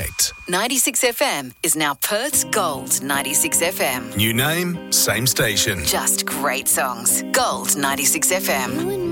Connect. 96 FM is now Perth's Gold 96 FM. New name, same station. Just great songs. Gold 96 FM.